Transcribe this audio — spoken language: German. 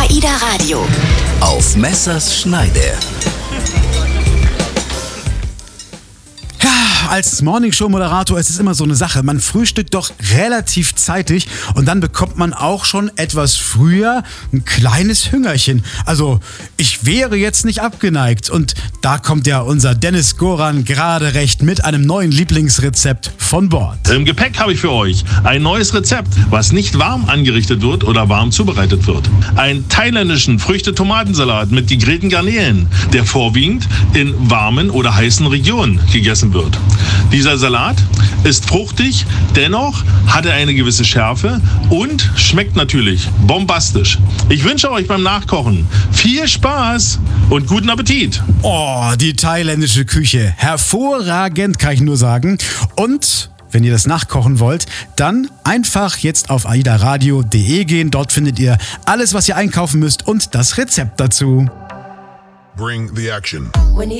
AIDA Radio. Auf Messers Schneide. Als Morningshow-Moderator ist es immer so eine Sache. Man frühstückt doch relativ zeitig und dann bekommt man auch schon etwas früher ein kleines Hüngerchen. Also ich wäre jetzt nicht abgeneigt. Und da kommt ja unser Dennis Goran gerade recht mit einem neuen Lieblingsrezept von Bord. Im Gepäck habe ich für euch ein neues Rezept, was nicht warm angerichtet wird oder warm zubereitet wird. Einen thailändischen Früchte-Tomatensalat mit gegrillten Garnelen, der vorwiegend in warmen oder heißen Regionen gegessen wird. Dieser Salat ist fruchtig, dennoch hat er eine gewisse Schärfe und schmeckt natürlich bombastisch. Ich wünsche euch beim Nachkochen viel Spaß und guten Appetit. Oh, die thailändische Küche. Hervorragend, kann ich nur sagen. Und wenn ihr das nachkochen wollt, dann einfach jetzt auf aidaradio.de gehen. Dort findet ihr alles, was ihr einkaufen müsst und das Rezept dazu. Bring the action.